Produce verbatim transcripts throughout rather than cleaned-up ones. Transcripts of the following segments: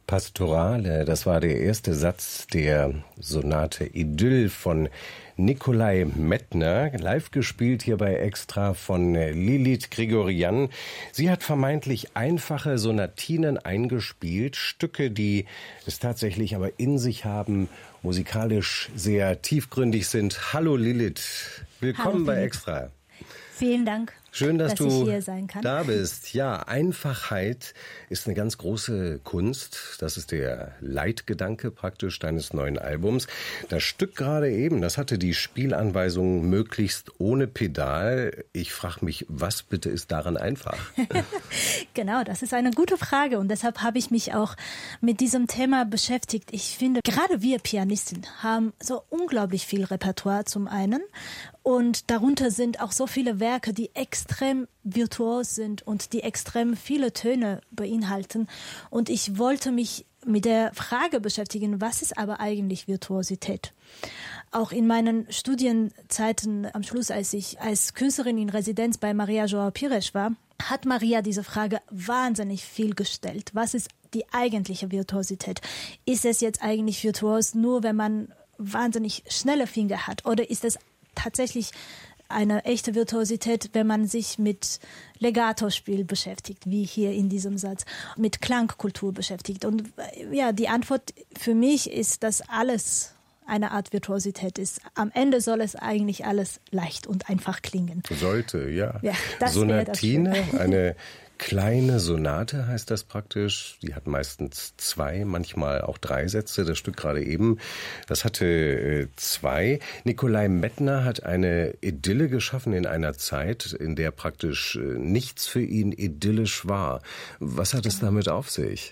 Pastorale, das war der erste Satz der Sonate Idyll von Nikolai Medtner, live gespielt hier bei Extra von Lilith Grigorian. Sie hat vermeintlich einfache Sonatinen eingespielt, Stücke, die es tatsächlich aber in sich haben, musikalisch sehr tiefgründig sind. Hallo Lilith, willkommen Hallo, bei Extra. Vielen Dank. Schön, dass, dass du ich hier sein kann. Da bist. Ja, Einfachheit ist eine ganz große Kunst. Das ist der Leitgedanke praktisch deines neuen Albums. Das Stück gerade eben, das hatte die Spielanweisung möglichst ohne Pedal. Ich frage mich, was bitte ist daran einfach? Genau, das ist eine gute Frage und deshalb habe ich mich auch mit diesem Thema beschäftigt. Ich finde, gerade wir Pianisten haben so unglaublich viel Repertoire zum einen und darunter sind auch so viele Werke, die extrem virtuos sind und die extrem viele Töne beinhalten. Und ich wollte mich mit der Frage beschäftigen, was ist aber eigentlich Virtuosität? Auch in meinen Studienzeiten am Schluss, als ich als Künstlerin in Residenz bei Maria João Pires war, hat Maria diese Frage wahnsinnig viel gestellt. Was ist die eigentliche Virtuosität? Ist es jetzt eigentlich virtuos nur, wenn man wahnsinnig schnelle Finger hat? Oder ist es tatsächlich eine echte Virtuosität, wenn man sich mit Legato-Spiel beschäftigt, wie hier in diesem Satz, mit Klangkultur beschäftigt. Und ja, die Antwort für mich ist, dass alles eine Art Virtuosität ist. Am Ende soll es eigentlich alles leicht und einfach klingen. Sollte, ja. ja das Sonatine, das eine kleine Sonate heißt das praktisch. Die hat meistens zwei, manchmal auch drei Sätze. Das Stück gerade eben, das hatte äh, zwei. Nikolai Medtner hat eine Idylle geschaffen in einer Zeit, in der praktisch äh, nichts für ihn idyllisch war. Was hat es damit auf sich?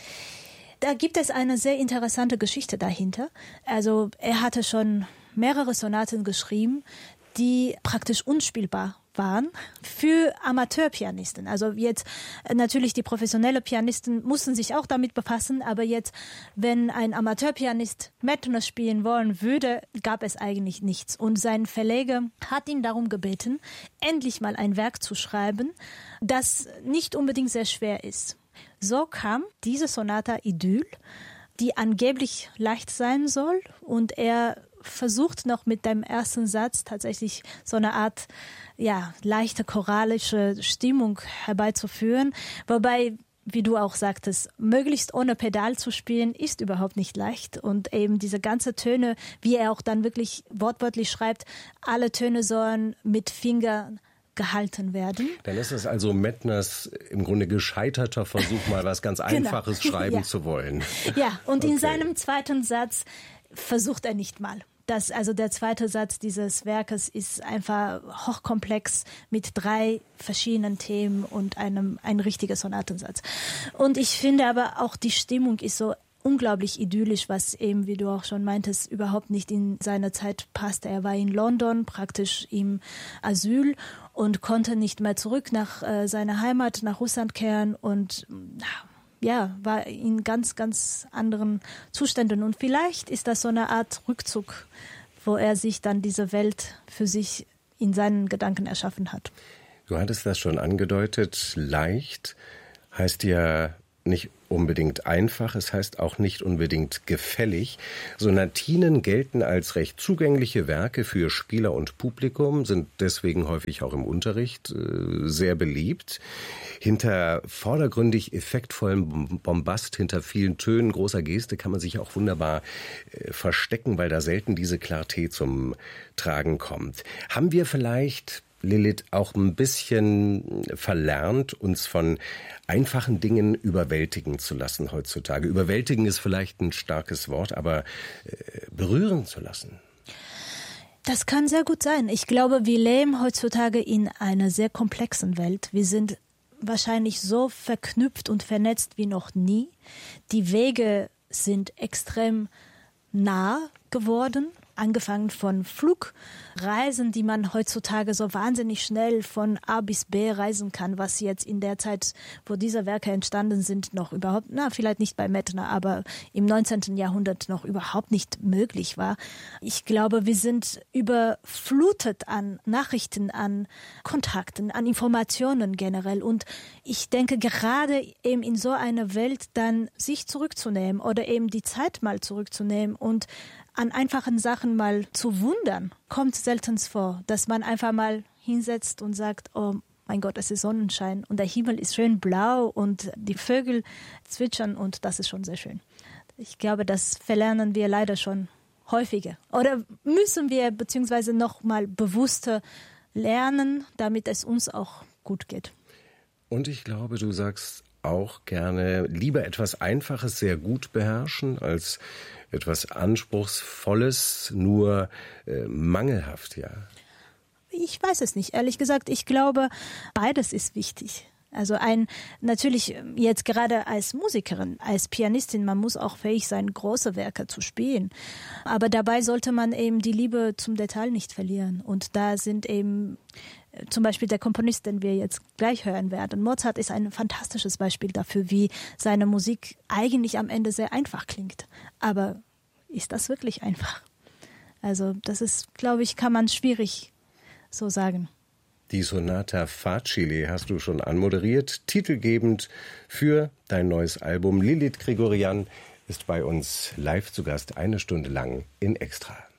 Da gibt es eine sehr interessante Geschichte dahinter. Also er hatte schon mehrere Sonaten geschrieben, die praktisch unspielbar waren für Amateurpianisten. Also jetzt natürlich die professionellen Pianisten mussten sich auch damit befassen, aber jetzt, wenn ein Amateurpianist Medtner spielen wollen würde, gab es eigentlich nichts. Und sein Verleger hat ihn darum gebeten, endlich mal ein Werk zu schreiben, das nicht unbedingt sehr schwer ist. So kam diese Sonata Idyll, die angeblich leicht sein soll, und er versucht noch mit dem ersten Satz tatsächlich so eine Art ja, leichte choralische Stimmung herbeizuführen, wobei, wie du auch sagtest, möglichst ohne Pedal zu spielen, ist überhaupt nicht leicht. Und eben diese ganzen Töne, wie er auch dann wirklich wortwörtlich schreibt, alle Töne sollen mit Fingern gehalten werden. Dann ist es also Medtners im Grunde gescheiterter Versuch, mal was ganz Einfaches genau. schreiben ja. zu wollen. Ja, und okay. in seinem zweiten Satz versucht er nicht mal. Das, also der zweite Satz dieses Werkes ist einfach hochkomplex mit drei verschiedenen Themen und einem ein richtiger Sonatensatz. Und ich finde aber auch, die Stimmung ist so unglaublich idyllisch, was eben, wie du auch schon meintest, überhaupt nicht in seine Zeit passte. Er war in London, praktisch im Asyl, und konnte nicht mehr zurück nach äh, seiner Heimat, nach Russland kehren, und ja, war in ganz, ganz anderen Zuständen. Und vielleicht ist das so eine Art Rückzug, wo er sich dann diese Welt für sich in seinen Gedanken erschaffen hat. Du hattest das schon angedeutet, leicht heißt ja nicht unbedingt einfach, es heißt auch nicht unbedingt gefällig. Sonatinen gelten als recht zugängliche Werke für Spieler und Publikum, sind deswegen häufig auch im Unterricht äh, sehr beliebt. Hinter vordergründig effektvollem Bombast, hinter vielen Tönen, großer Geste kann man sich auch wunderbar äh, verstecken, weil da selten diese Clarté zum Tragen kommt. Haben wir vielleicht, Lilith, auch ein bisschen verlernt, uns von einfachen Dingen überwältigen zu lassen heutzutage? Überwältigen ist vielleicht ein starkes Wort, aber äh, berühren zu lassen. Das kann sehr gut sein. Ich glaube, wir leben heutzutage in einer sehr komplexen Welt. Wir sind wahrscheinlich so verknüpft und vernetzt wie noch nie. Die Wege sind extrem nah geworden. angefangen von Flugreisen, die man heutzutage so wahnsinnig schnell von A bis B reisen kann, was jetzt in der Zeit, wo diese Werke entstanden sind, noch überhaupt, na, vielleicht nicht bei Mettner, aber im neunzehnten Jahrhundert noch überhaupt nicht möglich war. Ich glaube, wir sind überflutet an Nachrichten, an Kontakten, an Informationen generell. Und ich denke, gerade eben in so einer Welt dann sich zurückzunehmen oder eben die Zeit mal zurückzunehmen und an einfachen Sachen mal zu wundern, kommt selten vor, dass man einfach mal hinsetzt und sagt, oh mein Gott, es ist Sonnenschein und der Himmel ist schön blau und die Vögel zwitschern und das ist schon sehr schön. Ich glaube, das verlernen wir leider schon häufiger. Oder müssen wir beziehungsweise noch mal bewusster lernen, damit es uns auch gut geht. Und ich glaube, du sagst auch gerne, lieber etwas Einfaches sehr gut beherrschen, als etwas Anspruchsvolles, nur äh, mangelhaft, ja. Ich weiß es nicht, ehrlich gesagt. Ich glaube, beides ist wichtig. Also ein, natürlich jetzt gerade als Musikerin, als Pianistin, man muss auch fähig sein, große Werke zu spielen. Aber dabei sollte man eben die Liebe zum Detail nicht verlieren. Und da sind eben zum Beispiel der Komponist, den wir jetzt gleich hören werden. Mozart ist ein fantastisches Beispiel dafür, wie seine Musik eigentlich am Ende sehr einfach klingt. Aber ist das wirklich einfach? Also das ist, glaube ich, kann man schwierig so sagen. Die Sonata Facile hast du schon anmoderiert, titelgebend für dein neues Album. Lilith Grigorian ist bei uns live zu Gast, eine Stunde lang in Extra.